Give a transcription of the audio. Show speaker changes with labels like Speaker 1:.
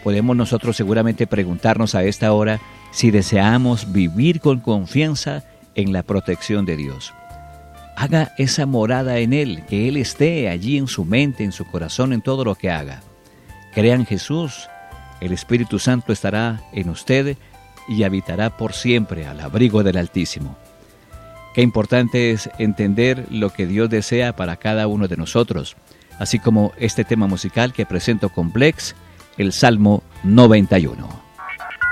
Speaker 1: podemos nosotros seguramente preguntarnos a esta hora si deseamos vivir con confianza en la protección de Dios. Haga esa morada en Él, que Él esté allí en su mente, en su corazón, en todo lo que haga. Crea en Jesús, el Espíritu Santo estará en usted y habitará por siempre al abrigo del Altísimo. Qué importante es entender lo que Dios desea para cada uno de nosotros, así como este tema musical que presento con Plex, el Salmo 91.